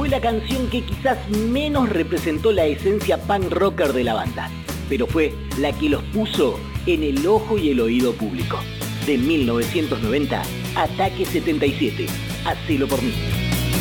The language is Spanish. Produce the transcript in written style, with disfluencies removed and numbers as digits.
fue la canción que quizás menos representó la esencia punk rocker de la banda, pero fue la que los puso en el ojo y el oído público. De 1990, Ataque 77, Hacelo por mí.